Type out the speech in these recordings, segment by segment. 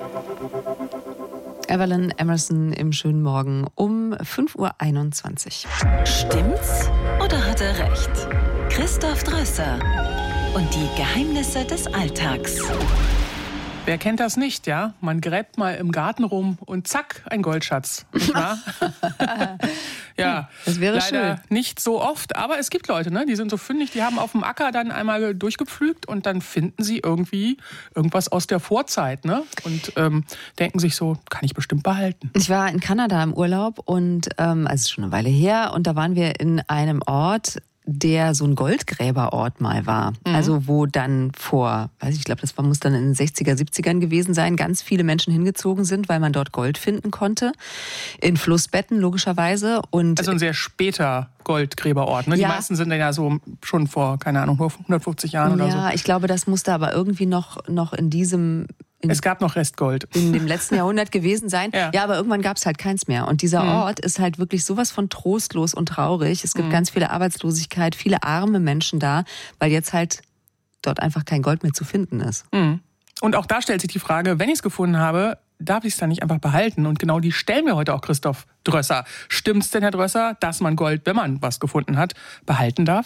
Evelyn Emerson im schönen Morgen um 5:21 Uhr. Stimmt's oder hat er recht? Christoph Drösser und die Geheimnisse des Alltags. Wer kennt das nicht, ja? Man gräbt mal im Garten rum und zack, ein Goldschatz. Nicht wahr? Ja, das wäre leider schön. Nicht so oft, aber es gibt Leute, ne? Die sind so fündig, die haben auf dem Acker dann einmal durchgepflügt und dann finden sie irgendwie irgendwas aus der Vorzeit, ne? Und denken sich so, kann ich bestimmt behalten. Ich war in Kanada im Urlaub und also schon eine Weile her und da waren wir in einem Ort, der so ein Goldgräberort mal war. Also wo dann ich glaube, das muss dann in den 60er, 70ern gewesen sein, ganz viele Menschen hingezogen sind, weil man dort Gold finden konnte. In Flussbetten, logischerweise. Und also ein sehr später Goldgräberort, ne? Ja. Die meisten sind dann ja so schon vor, keine Ahnung, 150 Jahren oder so. Ja, ich glaube, das musste aber irgendwie noch in diesem... Es gab noch Restgold. In dem letzten Jahrhundert gewesen sein. Ja, aber irgendwann gab es halt keins mehr. Und dieser Ort ist halt wirklich sowas von trostlos und traurig. Es gibt ganz viele Arbeitslosigkeit, viele arme Menschen da, weil jetzt halt dort einfach kein Gold mehr zu finden ist. Und auch da stellt sich die Frage, wenn ich es gefunden habe, darf ich es dann nicht einfach behalten? Und genau die stellen wir heute auch Christoph Drösser. Stimmt's denn, Herr Drösser, dass man Gold, wenn man was gefunden hat, behalten darf?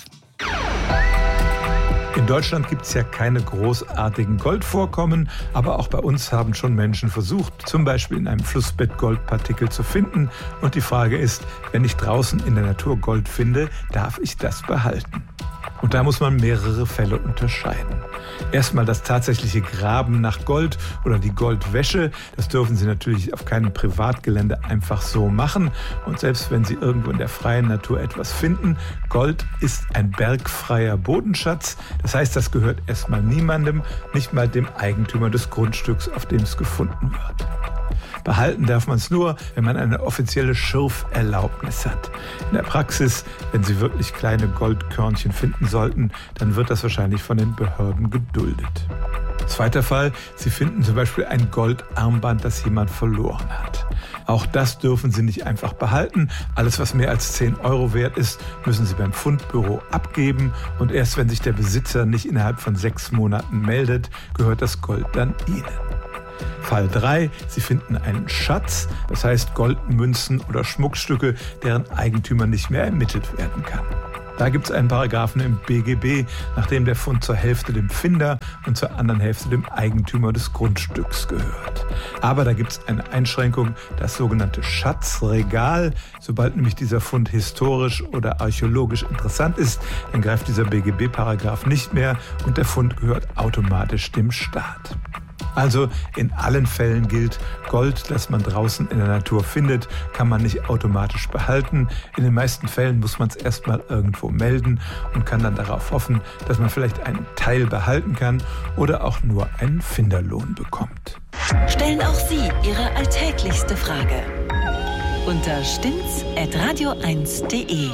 In Deutschland gibt es ja keine großartigen Goldvorkommen, aber auch bei uns haben schon Menschen versucht, zum Beispiel in einem Flussbett Goldpartikel zu finden. Und die Frage ist, wenn ich draußen in der Natur Gold finde, darf ich das behalten? Und da muss man mehrere Fälle unterscheiden. Erstmal das tatsächliche Graben nach Gold oder die Goldwäsche. Das dürfen Sie natürlich auf keinem Privatgelände einfach so machen. Und selbst wenn Sie irgendwo in der freien Natur etwas finden, Gold ist ein bergfreier Bodenschatz. Das heißt, das gehört erstmal niemandem, nicht mal dem Eigentümer des Grundstücks, auf dem es gefunden wird. Behalten darf man es nur, wenn man eine offizielle Schürferlaubnis hat. In der Praxis, wenn Sie wirklich kleine Goldkörnchen finden sollten, dann wird das wahrscheinlich von den Behörden geduldet. Zweiter Fall, Sie finden zum Beispiel ein Goldarmband, das jemand verloren hat. Auch das dürfen Sie nicht einfach behalten. Alles, was mehr als 10 € wert ist, müssen Sie beim Fundbüro abgeben. Und erst wenn sich der Besitzer nicht innerhalb von 6 Monaten meldet, gehört das Gold dann Ihnen. Fall 3, Sie finden einen Schatz, das heißt Goldmünzen oder Schmuckstücke, deren Eigentümer nicht mehr ermittelt werden kann. Da gibt es einen Paragraphen im BGB, nach dem der Fund zur Hälfte dem Finder und zur anderen Hälfte dem Eigentümer des Grundstücks gehört. Aber da gibt es eine Einschränkung, das sogenannte Schatzregal. Sobald nämlich dieser Fund historisch oder archäologisch interessant ist, dann greift dieser BGB-Paragraph nicht mehr und der Fund gehört automatisch dem Staat. Also in allen Fällen gilt, Gold, das man draußen in der Natur findet, kann man nicht automatisch behalten. In den meisten Fällen muss man es erstmal irgendwo melden und kann dann darauf hoffen, dass man vielleicht einen Teil behalten kann oder auch nur einen Finderlohn bekommt. Stellen auch Sie Ihre alltäglichste Frage unter stimmt's@radio1.de.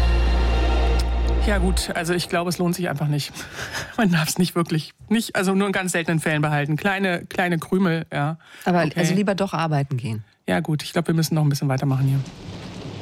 Ja gut, also ich glaube, es lohnt sich einfach nicht. Man darf es nicht wirklich, also nur in ganz seltenen Fällen behalten. Kleine Krümel, ja. Aber okay. Also lieber doch arbeiten gehen. Ja gut, ich glaube, wir müssen noch ein bisschen weitermachen hier.